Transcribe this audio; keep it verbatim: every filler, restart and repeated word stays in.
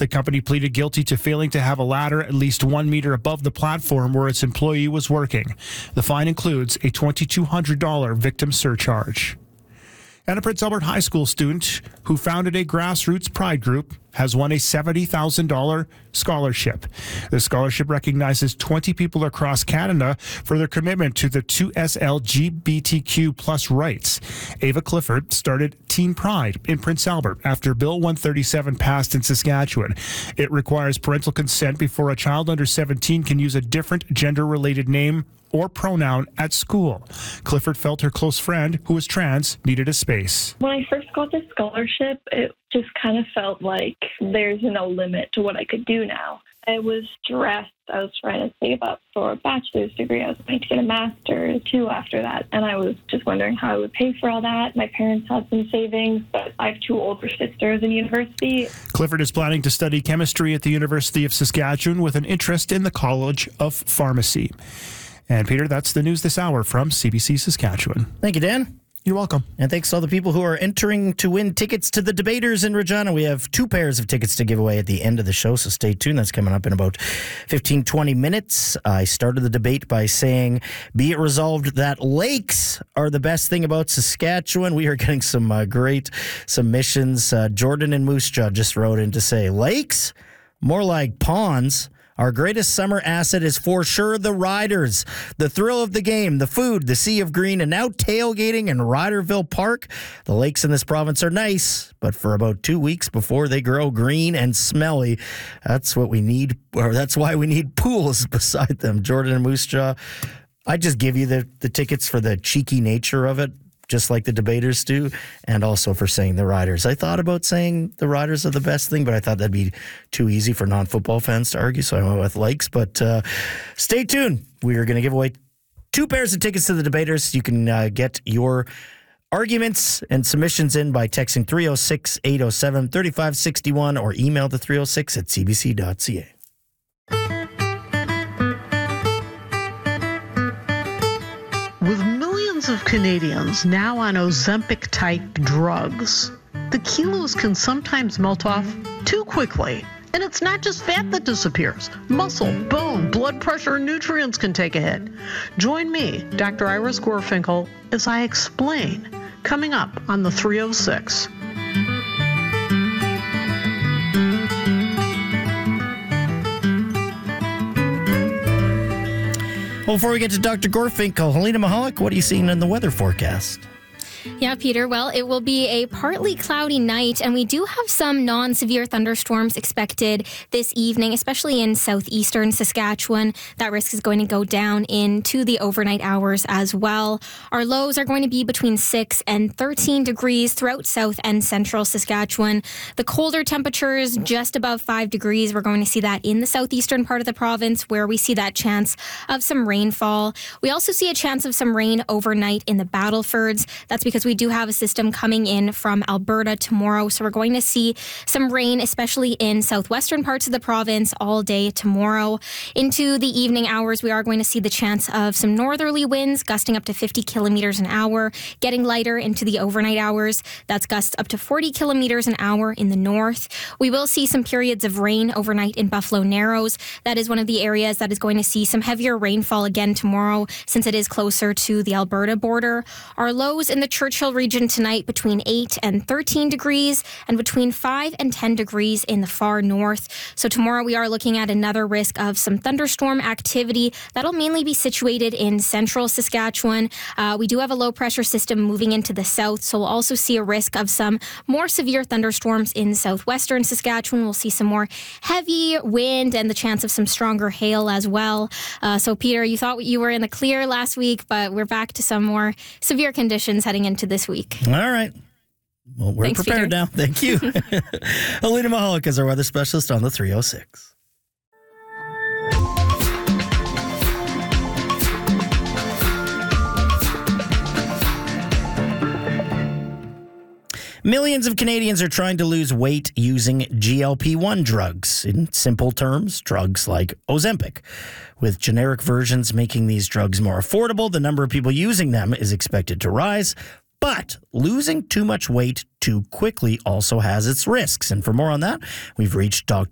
The company pleaded guilty to failing to have a ladder at least one meter above the platform where its employee was working. The fine includes a two thousand two hundred dollars victim surcharge. And a Prince Albert High School student who founded a grassroots pride group has won a seventy thousand dollars scholarship. The scholarship recognizes twenty people across Canada for their commitment to the two S L G B T Q plus rights. Ava Clifford started Teen Pride in Prince Albert after Bill one thirty-seven passed in Saskatchewan. It requires parental consent before a child under seventeen can use a different gender-related name or pronoun at school. Clifford felt her close friend, who was trans, needed a space. When I first got the scholarship, it just kind of felt like there's no limit to what I could do now. I was stressed. I was trying to save up for a bachelor's degree. I was going to get a master's too after that. And I was just wondering how I would pay for all that. My parents had some savings, but I have two older sisters in university. Clifford is planning to study chemistry at the University of Saskatchewan with an interest in the College of Pharmacy. And Peter, that's the news this hour from C B C Saskatchewan. Thank you, Dan. You're welcome. And thanks to all the people who are entering to win tickets to the Debaters in Regina. We have two pairs of tickets to give away at the end of the show, so stay tuned. That's coming up in about fifteen, twenty minutes. I started the debate by saying, be it resolved that lakes are the best thing about Saskatchewan. We are getting some uh, great submissions. Uh, Jordan and Moose Jaw just wrote in to say, lakes? More like ponds. Our greatest summer asset is for sure the riders. The thrill of the game, the food, the sea of green, and now tailgating in Riderville Park. The lakes in this province are nice, but for about two weeks before they grow green and smelly, that's what we need, or that's why we need pools beside them. Jordan and Moose Jaw, I just give you the, the tickets for the cheeky nature of it, just like the Debaters do, and also for saying the Riders. I thought about saying the Riders are the best thing, but I thought that'd be too easy for non-football fans to argue, so I went with Lakes. But uh, stay tuned. We are going to give away two pairs of tickets to the Debaters. You can uh, get your arguments and submissions in by texting three oh six, eight oh seven, three five six one or email the three oh six at c b c dot c a. With millions of Canadians now on Ozempic-type drugs, the kilos can sometimes melt off too quickly. And it's not just fat that disappears. Muscle, bone, blood pressure, and nutrients can take a hit. Join me, Doctor Iris Gorfinkel, as I explain, coming up on the three oh six. Well, before we get to Doctor Gorfinkel, Helena Mahalik, what are you seeing in the weather forecast? Yeah, Peter. Well, it will be a partly cloudy night, and we do have some non-severe thunderstorms expected this evening, especially in southeastern Saskatchewan. That risk is going to go down into the overnight hours as well. Our lows are going to be between six and thirteen degrees throughout south and central Saskatchewan. The colder temperatures just above five degrees. We're going to see that in the southeastern part of the province, where we see that chance of some rainfall. We also see a chance of some rain overnight in the Battlefords. That's because because we do have a system coming in from Alberta tomorrow. So we're going to see some rain, especially in southwestern parts of the province all day tomorrow. Into the evening hours, we are going to see the chance of some northerly winds gusting up to fifty kilometers an hour, getting lighter into the overnight hours. That's gusts up to forty kilometers an hour in the north. We will see some periods of rain overnight in Buffalo Narrows. That is one of the areas that is going to see some heavier rainfall again tomorrow, since it is closer to the Alberta border. Our lows in the Churchill region tonight between eight and thirteen degrees and between five and ten degrees in the far north. So tomorrow we are looking at another risk of some thunderstorm activity. That'll mainly be situated in central Saskatchewan. Uh, we do have a low pressure system moving into the south, so we'll also see a risk of some more severe thunderstorms in southwestern Saskatchewan. We'll see some more heavy wind and the chance of some stronger hail as well. Uh, so Peter, you thought you were in the clear last week, but we're back to some more severe conditions heading into this week. All right. Well, we're Thanks, prepared Peter. now. Thank you. Alina Mahalik is our weather specialist on the three oh six. Millions of Canadians are trying to lose weight using G L P one drugs. In simple terms, drugs like Ozempic. With generic versions making these drugs more affordable, the number of people using them is expected to rise. But losing too much weight too quickly also has its risks. And for more on that, we've reached Doctor